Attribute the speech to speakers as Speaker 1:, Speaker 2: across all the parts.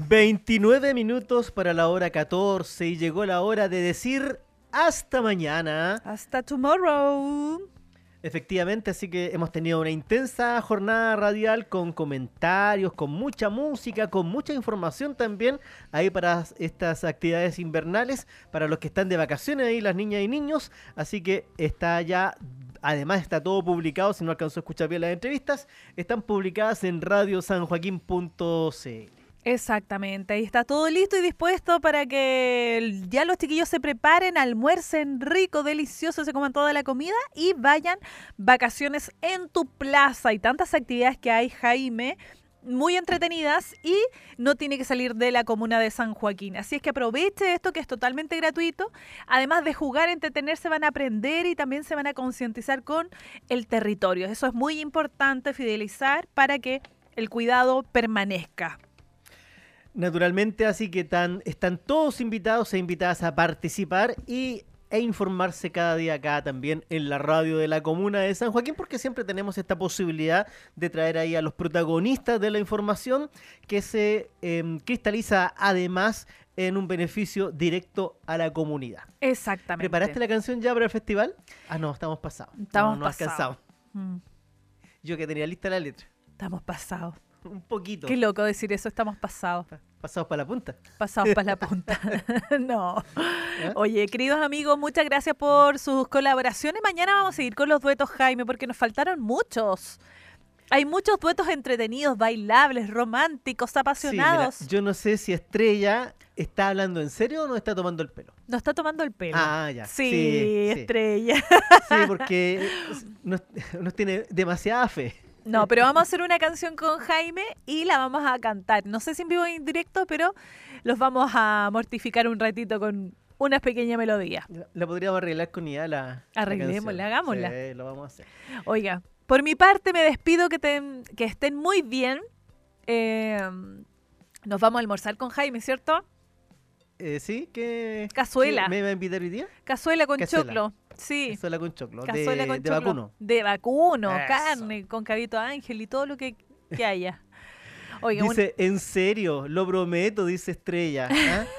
Speaker 1: 29 minutos para la hora 14 y llegó la hora de decir hasta mañana.
Speaker 2: Hasta tomorrow.
Speaker 1: Efectivamente, así que hemos tenido una intensa jornada radial con comentarios, con mucha música, con mucha información también ahí para estas actividades invernales, para los que están de vacaciones ahí, las niñas y niños. Así que está ya, además está todo publicado, si no alcanzó a escuchar bien las entrevistas, están publicadas en radiosanjoaquin.cl.
Speaker 2: Exactamente, ahí está todo listo y dispuesto para que ya los chiquillos se preparen, almuercen rico, delicioso, se coman toda la comida y vayan vacaciones en tu plaza. Hay tantas actividades que hay, Jaime, muy entretenidas y no tiene que salir de la comuna de San Joaquín. Así es que aproveche esto que es totalmente gratuito. Además de jugar, entretenerse, van a aprender y también se van a concientizar con el territorio. Eso es muy importante, fidelizar para que el cuidado permanezca.
Speaker 1: Naturalmente, así que están todos invitados e invitadas a participar e informarse cada día acá también en la radio de la comuna de San Joaquín, porque siempre tenemos esta posibilidad de traer ahí a los protagonistas de la información que se cristaliza además en un beneficio directo a la comunidad.
Speaker 2: Exactamente.
Speaker 1: ¿Preparaste la canción ya para el festival? Ah, no, estamos pasados.
Speaker 2: Estamos
Speaker 1: no
Speaker 2: pasados.
Speaker 1: Alcanzamos. Yo que tenía lista la letra.
Speaker 2: Estamos pasados.
Speaker 1: Un poquito.
Speaker 2: Qué loco decir eso, estamos pasados.
Speaker 1: Pasados para la punta.
Speaker 2: Pasados para la punta. No. Oye, queridos amigos, muchas gracias por sus colaboraciones. Mañana vamos a seguir con los duetos, Jaime, porque nos faltaron muchos. Hay muchos duetos entretenidos, bailables, románticos, apasionados.
Speaker 1: Sí, mira, yo no sé si Estrella está hablando en serio o no está tomando el pelo.
Speaker 2: No está tomando el pelo.
Speaker 1: Ah, ya.
Speaker 2: Sí, Estrella.
Speaker 1: Sí, porque nos tiene demasiada fe.
Speaker 2: No, pero vamos a hacer una canción con Jaime y la vamos a cantar. No sé si en vivo o en directo, pero los vamos a mortificar un ratito con una pequeña melodía.
Speaker 1: La podríamos arreglar con Ida
Speaker 2: Arreglémosla, hagámosla.
Speaker 1: Sí, lo vamos a hacer.
Speaker 2: Oiga, por mi parte me despido, que estén muy bien. Nos vamos a almorzar con Jaime, ¿cierto?
Speaker 1: Sí, que...
Speaker 2: Cazuela.
Speaker 1: ¿Me va a invitar hoy día?
Speaker 2: Cazuela con choclo. Sí.
Speaker 1: Cazuela con choclo.
Speaker 2: Cazuela con
Speaker 1: de
Speaker 2: choclo.
Speaker 1: vacuno.
Speaker 2: De vacuno,
Speaker 1: Eso.
Speaker 2: carne, con cabito ángel y todo lo que haya. Oiga,
Speaker 1: dice, en serio, lo prometo, dice Estrella.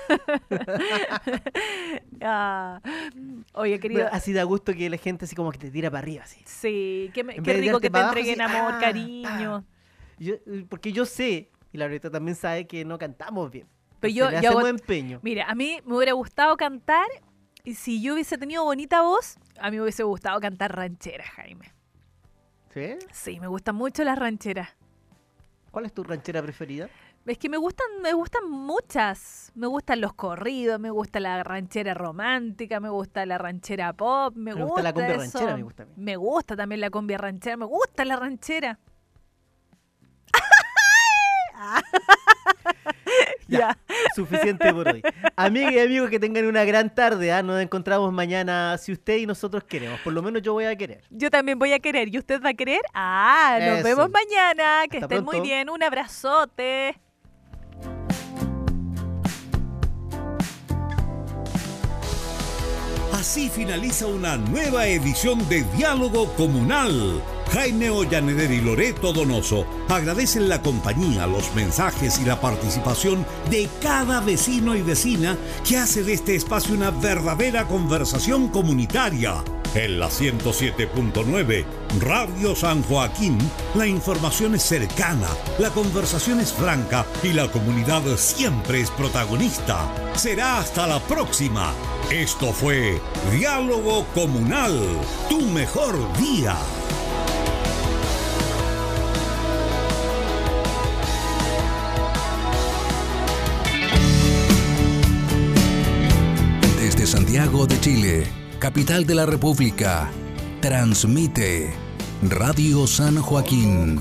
Speaker 2: Oye, querido.
Speaker 1: Bueno, así da gusto que la gente así como que te tira para arriba. Así.
Speaker 2: Sí, qué rico que te entreguen amor, cariño.
Speaker 1: Porque yo sé, y la verdad también sabe que no cantamos bien.
Speaker 2: Pero yo
Speaker 1: hacemos empeño.
Speaker 2: Mira, a mí me hubiera gustado cantar, y si yo hubiese tenido bonita voz, a mí me hubiese gustado cantar rancheras, Jaime.
Speaker 1: ¿Sí?
Speaker 2: Sí, me gustan mucho las rancheras.
Speaker 1: ¿Cuál es tu ranchera preferida?
Speaker 2: Es que me gustan muchas. Me gustan los corridos, me gusta la ranchera romántica, me gusta la ranchera pop, me gusta
Speaker 1: la cumbia
Speaker 2: eso.
Speaker 1: ranchera, me gusta a mí.
Speaker 2: Me gusta también la cumbia ranchera, me gusta la ranchera.
Speaker 1: Ya, suficiente por hoy. Amigas y amigos, que tengan una gran tarde. Nos encontramos mañana si usted y nosotros queremos. Por lo menos yo voy a querer.
Speaker 2: Yo también voy a querer. ¿Y usted va a querer? Nos vemos mañana. Que estén muy bien. Un abrazote.
Speaker 3: Así finaliza una nueva edición de Diálogo Comunal. Jaime Ollaneder y Loreto Donoso agradecen la compañía, los mensajes y la participación de cada vecino y vecina que hace de este espacio una verdadera conversación comunitaria. En la 107.9, Radio San Joaquín, la información es cercana, la conversación es franca y la comunidad siempre es protagonista. Será hasta la próxima. Esto fue Diálogo Comunal, tu mejor día.
Speaker 4: Desde Santiago de Chile, capital de la República, transmite Radio San Joaquín